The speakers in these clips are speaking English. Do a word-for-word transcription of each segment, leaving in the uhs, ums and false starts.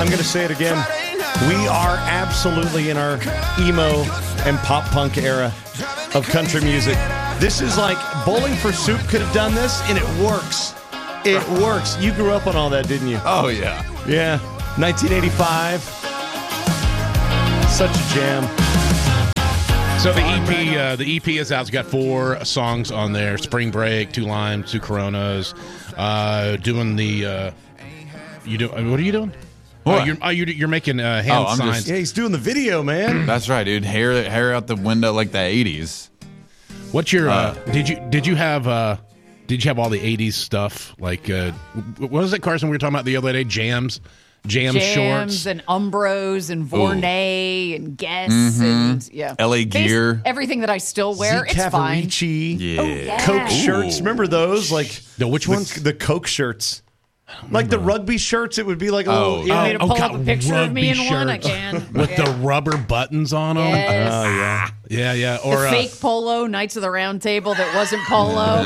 I'm going to say it again. We are absolutely in our emo and pop punk era of country music. This is like Bowling for Soup could have done this, and it works. It works. You grew up on all that, didn't you? Oh, yeah. Yeah. nineteen eighty-five. Such a jam. So the E P, uh, the E P is out. It's got four songs on there: Spring Break, Two Limes, Two Coronas. Uh, doing the, uh, you do. What are you doing? What? Oh, you're, oh, you're, you're making uh, hand Oh, I'm signs. just- Yeah, he's doing the video, man. That's right, dude. Hair, hair out the window like the eighties. What's your? Uh, Uh, did you did you have? Uh, did you have all the eighties stuff? Like, uh, what was it, Carson? We were talking about the other day. Jams, jam Jams shorts. and Umbros and Vornay and Guess and yeah, L A Bas- Gear. everything that I still wear. Z It's fine. Cavarici. Yeah. Oh, yeah. Coke shirts. Remember those? Like No, which the, ones? The Coke shirts. Like the rugby shirts, it would be like a Oh. little. You want me to Oh, pull God, up a picture of me in rugby one? I shirts. can. With Yeah. the rubber buttons on them. Yes. Oh, yeah. Yeah, yeah. The Or uh, fake polo, Knights of the Round Table that wasn't polo.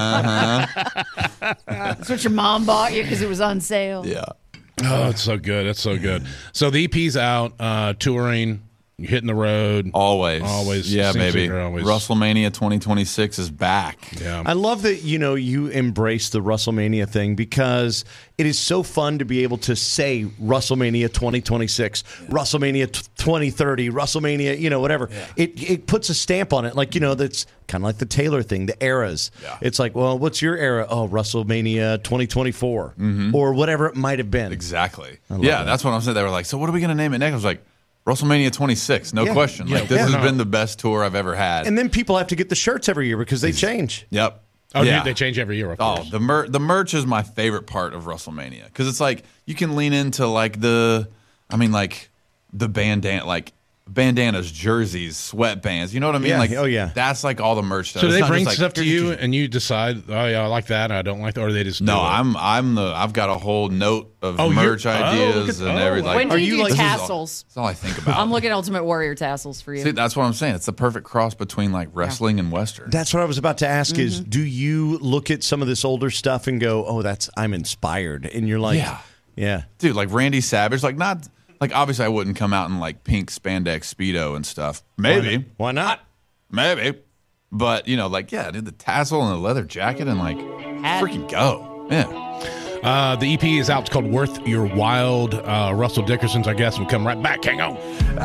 That's what your mom bought you because it was on sale. Yeah. oh, it's so good. It's so good. So the E P's out, uh, touring, hitting the road. Always. Always. Yeah, Seems like baby. you're always- WrestleMania twenty twenty-six is back. Yeah. I love that, you know, you embrace the WrestleMania thing because it is so fun to be able to say WrestleMania twenty twenty-six, WrestleMania t- twenty thirty, WrestleMania, you know, whatever. It it puts a stamp on it. Like, you know, that's kind of like the Taylor thing, the eras. Yeah. It's like, well, what's your era? Oh, WrestleMania twenty twenty-four or whatever it might have been. Exactly. love Yeah, that. that's what I'm saying. They were like, so what are we going to name it next? I was like, WrestleMania twenty-six, no Yeah. question. Yeah, Like this yeah. has No. been the best tour I've ever had. And then people have to get the shirts every year because they change. Yep. Oh, yeah. dude, they change every year, of Oh, course. the mer- the merch is my favorite part of WrestleMania because it's like you can lean into like the, I mean like the bandana, like bandanas, jerseys, sweatbands. You know what I mean? Yeah, Like oh, yeah. that's like all the merch stuff. So do It's they not bring just like, stuff to here's you your- and you decide, oh, yeah, I like that, and I don't like that, or they just No, do it? I'm I'm the I've got a whole note of Oh, you're- merch oh, ideas look at- and oh, everything. When do Are you, you do like- This is all- tassels? That's all I think about. I'm looking at Ultimate Warrior tassels for you. See, that's what I'm saying. It's the perfect cross between like wrestling and western. That's what I was about to ask is Mm-hmm. do you look at some of this older stuff and go, oh, that's I'm inspired? And you're like, Yeah. yeah. Dude, like Randy Savage, like not like obviously I wouldn't come out in like pink spandex speedo and stuff. Maybe, Why not? maybe, but you know, like yeah, dude, the tassel and the leather jacket and like Hat. freaking go, yeah. Uh, the E P is out. It's called Worth Your Wild. Uh, Russell Dickerson's our guest. We'll come right back. Hang on.